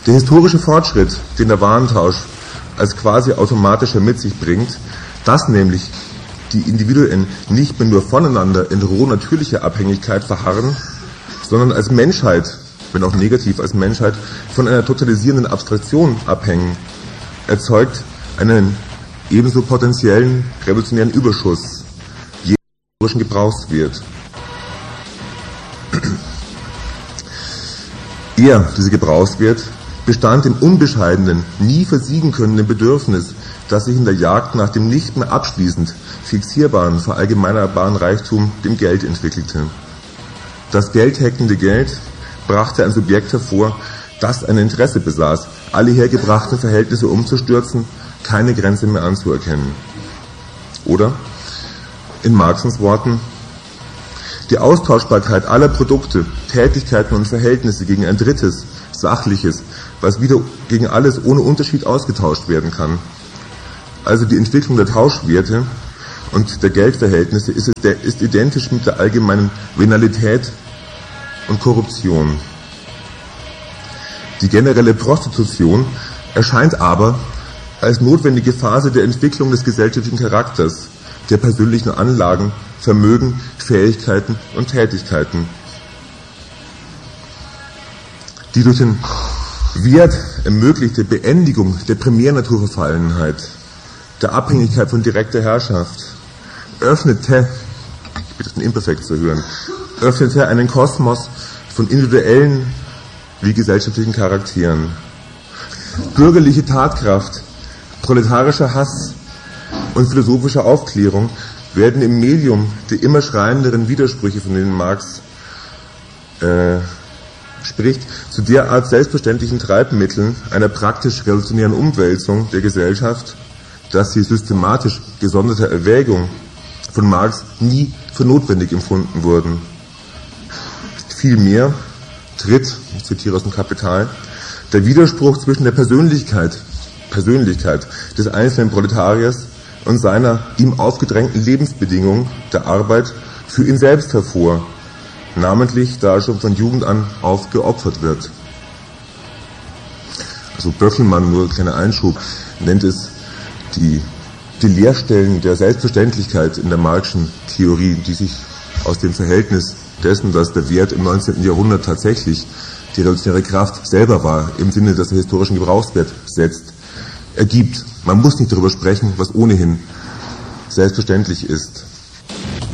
Der historische Fortschritt, den der Warentausch als quasi automatischer mit sich bringt, dass nämlich die Individuen nicht mehr nur voneinander in roh natürlicher Abhängigkeit verharren, sondern als Menschheit, wenn auch negativ als Menschheit, von einer totalisierenden Abstraktion abhängen, erzeugt einen ebenso potenziellen revolutionären Überschuss jeden historischen Gebrauchs wird. Dieser Gebrauchswert bestand im unbescheidenen, nie versiegen könnenden Bedürfnis, das sich in der Jagd nach dem nicht mehr abschließend fixierbaren, verallgemeinerbaren Reichtum, dem Geld, entwickelte. Das geldheckende Geld brachte ein Subjekt hervor, das ein Interesse besaß, alle hergebrachten Verhältnisse umzustürzen, keine Grenze mehr anzuerkennen. Oder, in Marxens Worten, die Austauschbarkeit aller Produkte, Tätigkeiten und Verhältnisse gegen ein drittes, Sachliches, was wieder gegen alles ohne Unterschied ausgetauscht werden kann. Also die Entwicklung der Tauschwerte und der Geldverhältnisse ist identisch mit der allgemeinen Venalität und Korruption. Die generelle Prostitution erscheint aber als notwendige Phase der Entwicklung des gesellschaftlichen Charakters, der persönlichen Anlagen, Vermögen, Fähigkeiten und Tätigkeiten. Die durch den Wert ermöglichte Beendigung der Primärnaturverfallenheit, der Abhängigkeit von direkter Herrschaft, öffnete, ich bitte den Imperfekt zu hören, öffnete einen Kosmos von individuellen wie gesellschaftlichen Charakteren. Bürgerliche Tatkraft, proletarischer Hass und philosophische Aufklärung werden im Medium der immer schreienderen Widersprüche, von denen Marx spricht, zu derart selbstverständlichen Treibmitteln einer praktisch revolutionären Umwälzung der Gesellschaft, dass sie systematisch gesonderter Erwägung von Marx nie für notwendig empfunden wurden. Vielmehr tritt, ich zitiere aus dem Kapital, der Widerspruch zwischen der Persönlichkeit des einzelnen Proletariers und seiner ihm aufgedrängten Lebensbedingungen der Arbeit für ihn selbst hervor, namentlich da er schon von Jugend an aufgeopfert wird. Also Böckelmann, nur ein kleiner Einschub, nennt es die Leerstellen der Selbstverständlichkeit in der Marxischen Theorie, die sich aus dem Verhältnis dessen, dass der Wert im 19. Jahrhundert tatsächlich die revolutionäre Kraft selber war, im Sinne, dass er historischen Gebrauchswert setzt, ergibt. Man muss nicht darüber sprechen, was ohnehin selbstverständlich ist.